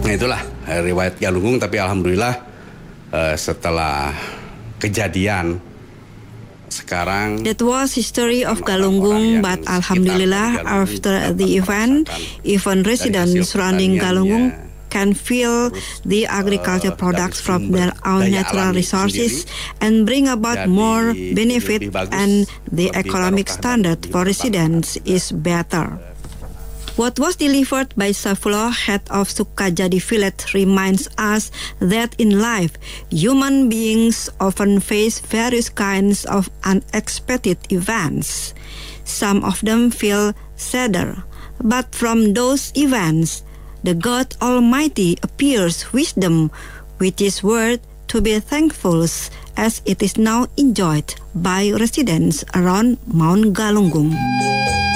Nah itulah riwayat Galunggung, tapi alhamdulillah setelah kejadian sekarang. That was history of Galunggung, but alhamdulillah after the event, even residents surrounding Galunggung can feel the agriculture products from their own natural resources and bring about more benefit, and the economic standard for residents is better. What was delivered by Saifullah, head of Sukajadi village, reminds us that in life, human beings often face various kinds of unexpected events. Some of them feel sadder, but from those events, the God Almighty appears wisdom, which is worth to be thankful, as it is now enjoyed by residents around Mount Galunggung.